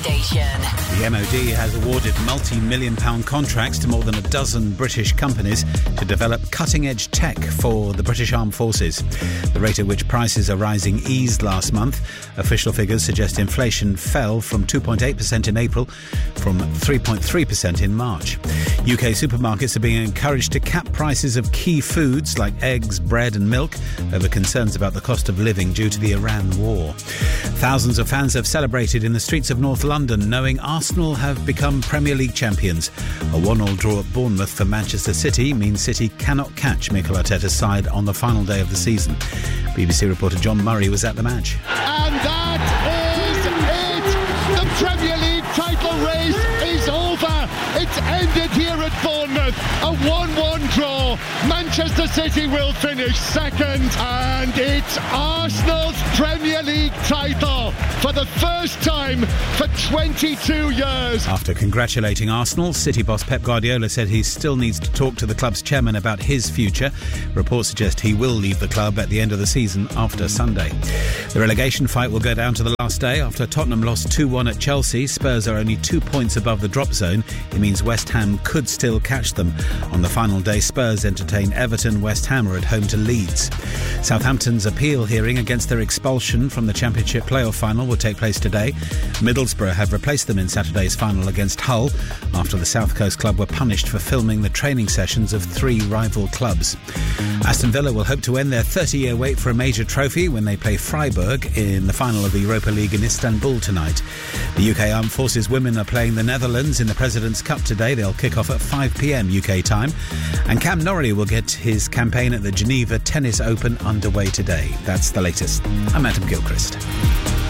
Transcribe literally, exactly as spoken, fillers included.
station. The M O D has awarded multi-million pound contracts to more than a dozen British companies to develop cutting-edge tech for the British Armed Forces. The rate at which prices are rising eased last month. Official figures suggest inflation fell from two point eight percent in April from three point three percent in March. U K supermarkets are being encouraged to cap prices of key foods like eggs, bread and milk over concerns about the cost of living due to the Iran war. Thousands of fans have celebrated in the streets of North London knowing Arsenal have become Premier League champions. A one-all draw at Bournemouth for Manchester City means City cannot catch Mikel Arteta's side on the final day of the season. B B C reporter John Murray was at the match. And that is it! The Premier League title race is over. It's ended here at Bournemouth. A one-one draw. Manchester City will finish second. And it's Arsenal's Premier League title for the first time for twenty-two years. After congratulating Arsenal, City boss Pep Guardiola said he still needs to talk to the club's chairman about his future. Reports suggest he will leave the club at the end of the season after Sunday. The relegation fight will go down to the last day. After Tottenham lost two one at Chelsea, Spurs are only two points above the drop zone. It means West Ham could still catch them. On the final day, Spurs entertain Everton. West Ham are at home to Leeds. Southampton's appeal hearing against their expulsion from the Championship playoff final will take place today. Middlesbrough have replaced them in Saturday's final against Hull after the South Coast club were punished for filming the training sessions of three rival clubs. Aston Villa will hope to end their thirty-year wait for a major trophy when they play Freiburg in the final of the Europa League in Istanbul tonight. The U K Armed Forces women are playing the Netherlands in the President's Cup today. They'll kick off at five p.m. U K time. And Cam Norrie will get his campaign at the Geneva Tennis Open underway today. That's the latest. I'm Adam Gilchrist.